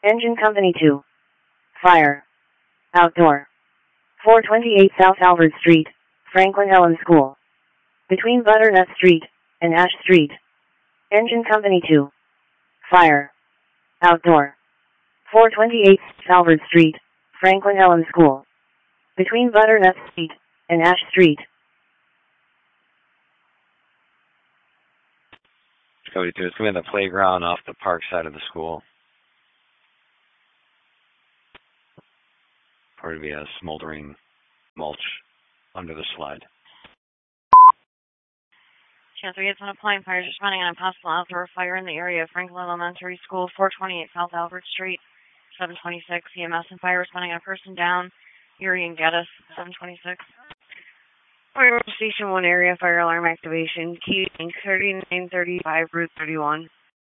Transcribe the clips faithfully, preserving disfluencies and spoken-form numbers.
Engine Company two. Fire. Outdoor. four twenty-eight South Albert Street, Franklin Ellen School. Between Butternut Street and Ash Street. Engine Company two. Fire. Outdoor. four twenty-eight South Albert Street, Franklin Ellen School. Between Butternut Street and Ash Street. Cody two, it's going to be the playground off the park side of the school. Probably be a smoldering mulch under the slide. Chance three, it's on applying fires responding on a possible outdoor fire in the area of Franklin Elementary School, four twenty-eight South Albert Street, seven twenty-six. E M S and fire responding on a person down, Erie and Geddes, seven twenty-six. Fire Station one area, fire alarm activation, key thirty-nine thirty-five, Route thirty-one.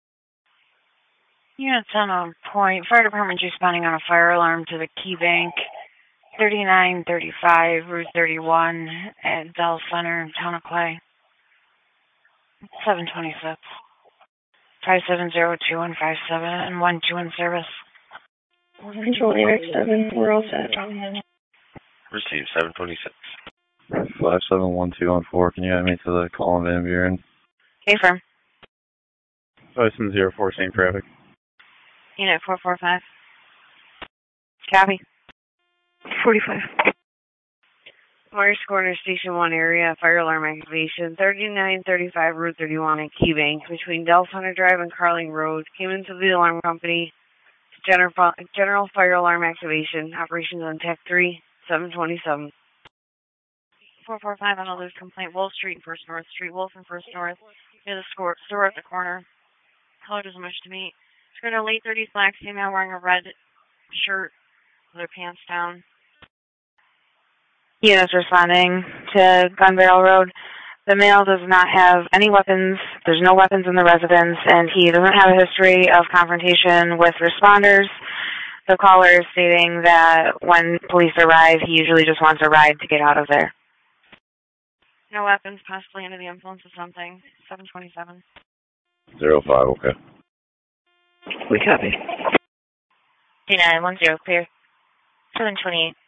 Units on a point. Fire department responding on a fire alarm to the Key Bank, thirty-nine thirty-five, Route thirty-one at Dell Center, Town of Clay. seven twenty-six. five seven zero two one five seven and one two in service. Control A X seven, we're all set. Receive seven twenty-six. five seven one two one four, can you add me to the call in Van Buren? Hey, firm. five seven zero four, same traffic. Unit four four five. Copy. forty-five. Morris Corner Station one area, fire alarm activation, thirty-nine thirty-five, Route thirty-one at Key Bank, between Dell Center Drive and Carling Road. Came into the alarm company. General, general fire alarm activation. Operations on Tech three, seven twenty-seven. four four five on a loose complaint. Wolf Street and First North Street. Wolf and First North. Near the store, store at the corner. Color doesn't wish to meet. Skirt a late thirties black female wearing a red shirt with her pants down. Units responding to Gun Barrel Road. The male does not have any weapons. There's no weapons in the residence, and he doesn't have a history of confrontation with responders. The caller is stating that when police arrive, he usually just wants a ride to get out of there. No weapons, possibly under the influence of something. seven twenty-seven. Zero five, okay. We copy. two nine one zero, clear. seven twenty-eight.